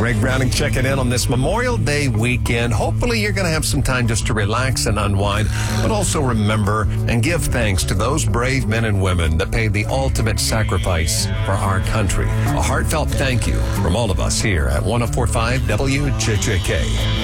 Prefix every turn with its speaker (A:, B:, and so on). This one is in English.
A: Greg Browning checking in on this Memorial Day weekend. Hopefully you're going to have some time just to relax and unwind, but also remember and give thanks to those brave men and women that paid the ultimate sacrifice for our country. A heartfelt thank you from all of us here at 104.5 WJJK.